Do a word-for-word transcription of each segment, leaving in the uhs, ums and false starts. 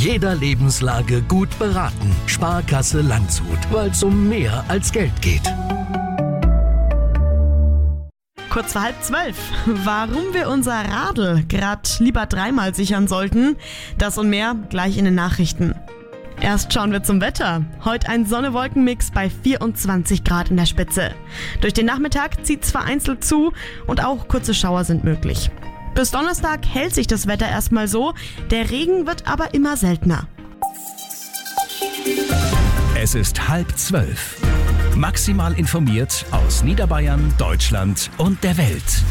jeder Lebenslage gut beraten. Sparkasse Landshut, weil es um mehr als Geld geht. Kurz vor halb zwölf. Warum wir unser Radl gerade lieber dreimal sichern sollten, das und mehr gleich in den Nachrichten. Erst schauen wir zum Wetter. Heute ein Sonne-Wolken-Mix bei vierundzwanzig Grad in der Spitze. Durch den Nachmittag zieht es vereinzelt zu und auch kurze Schauer sind möglich. Bis Donnerstag hält sich das Wetter erstmal so, der Regen wird aber immer seltener. Es ist halb zwölf. Maximal informiert aus Niederbayern, Deutschland und der Welt.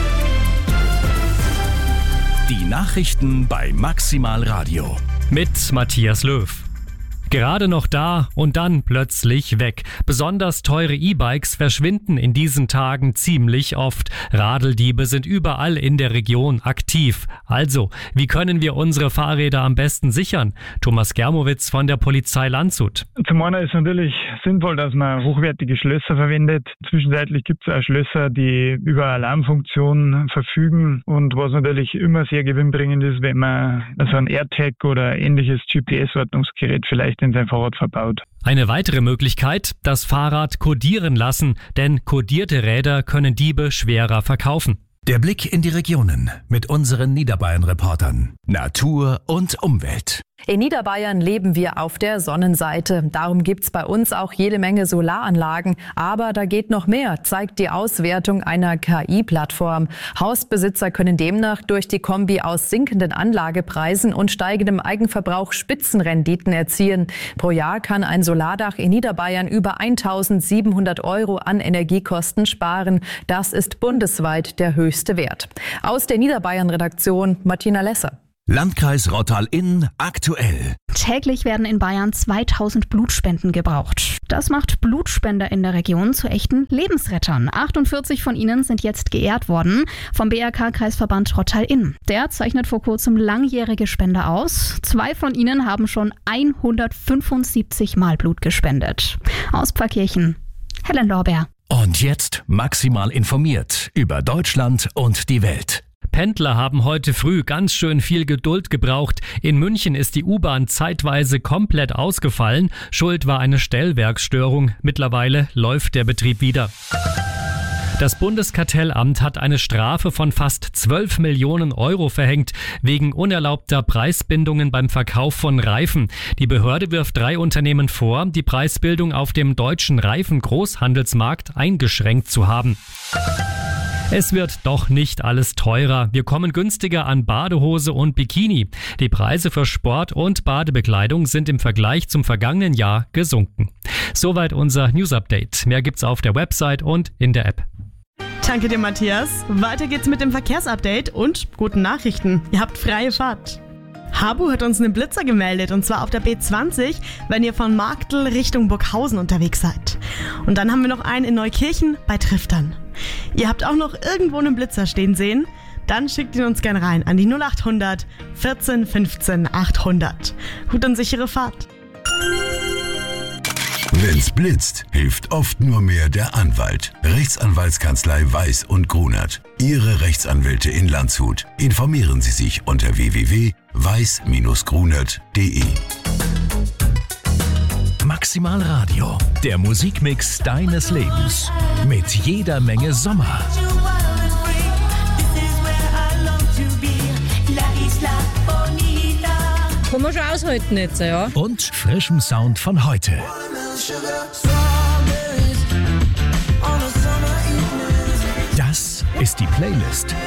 Die Nachrichten bei Maximal Radio. Mit Matthias Löw. Gerade noch da und dann plötzlich weg. Besonders teure E-Bikes verschwinden in diesen Tagen ziemlich oft. Radeldiebe sind überall in der Region aktiv. Also, wie können wir unsere Fahrräder am besten sichern? Thomas Germowitz von der Polizei Landshut. Zum einen ist natürlich sinnvoll, dass man hochwertige Schlösser verwendet. Zwischenzeitlich gibt es auch Schlösser, die über Alarmfunktion verfügen. Und was natürlich immer sehr gewinnbringend ist, wenn man so ein AirTag oder ähnliches G P S-Ortungsgerät vielleicht in sein Fahrrad verbaut. Eine weitere Möglichkeit, das Fahrrad kodieren lassen, denn kodierte Räder können Diebe schwerer verkaufen. Der Blick in die Regionen mit unseren Niederbayern-Reportern. Natur und Umwelt. In Niederbayern leben wir auf der Sonnenseite. Darum gibt's bei uns auch jede Menge Solaranlagen. Aber da geht noch mehr, zeigt die Auswertung einer K I-Plattform. Hausbesitzer können demnach durch die Kombi aus sinkenden Anlagepreisen und steigendem Eigenverbrauch Spitzenrenditen erzielen. Pro Jahr kann ein Solardach in Niederbayern über eintausendsiebenhundert Euro an Energiekosten sparen. Das ist bundesweit der höchste Wert. Aus der Niederbayern-Redaktion Martina Lesser. Landkreis Rottal-Inn aktuell. Täglich werden in Bayern zweitausend Blutspenden gebraucht. Das macht Blutspender in der Region zu echten Lebensrettern. achtundvierzig von ihnen sind jetzt geehrt worden vom B R K-Kreisverband Rottal-Inn. Der zeichnet vor kurzem langjährige Spender aus. Zwei von ihnen haben schon hundertfünfundsiebzig Mal Blut gespendet. Aus Pfarrkirchen, Helen Lorbeer. Und jetzt maximal informiert über Deutschland und die Welt. Pendler haben heute früh ganz schön viel Geduld gebraucht. In München ist die U-Bahn zeitweise komplett ausgefallen. Schuld war eine Stellwerksstörung. Mittlerweile läuft der Betrieb wieder. Das Bundeskartellamt hat eine Strafe von fast zwölf Millionen Euro verhängt, wegen unerlaubter Preisbindungen beim Verkauf von Reifen. Die Behörde wirft drei Unternehmen vor, die Preisbildung auf dem deutschen Reifengroßhandelsmarkt eingeschränkt zu haben. Es wird doch nicht alles teurer. Wir kommen günstiger an Badehose und Bikini. Die Preise für Sport- und Badebekleidung sind im Vergleich zum vergangenen Jahr gesunken. Soweit unser News-Update. Mehr gibt's auf der Website und in der App. Danke dir, Matthias. Weiter geht's mit dem Verkehrsupdate und guten Nachrichten. Ihr habt freie Fahrt. Habu hat uns einen Blitzer gemeldet, und zwar auf der B zwanzig, wenn ihr von Marktl Richtung Burghausen unterwegs seid. Und dann haben wir noch einen in Neukirchen bei Triftern. Ihr habt auch noch irgendwo einen Blitzer stehen sehen? Dann schickt ihn uns gern rein an die null achthundert vierzehn fünfzehn achthundert. Gut und sichere Fahrt. Wenn's blitzt, hilft oft nur mehr der Anwalt. Rechtsanwaltskanzlei Weiß und Grunert. Ihre Rechtsanwälte in Landshut. Informieren Sie sich unter w w w punkt weiß Bindestrich grunert punkt d e. Maximal Radio, der Musikmix deines Lebens. Mit jeder Menge Sommer. Kann man schon aushalten jetzt, ja. Und frischem Sound von heute. Das ist die Playlist